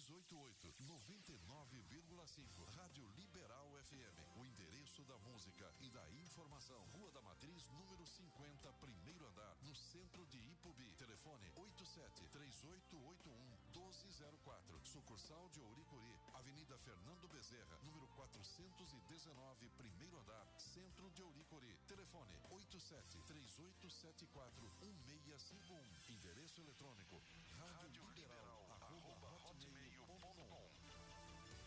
99,5. Rádio Liberal FM. O endereço da música e da informação. Rua da Matriz, número 50, primeiro andar, no centro de Ipubi. Telefone 87-3881-1204. Sucursal de Ouricuri, Avenida Fernando Bezerra, número 419, primeiro andar, centro de Ouricuri. Telefone 87-3874-1651. Endereço eletrônico rádio liberal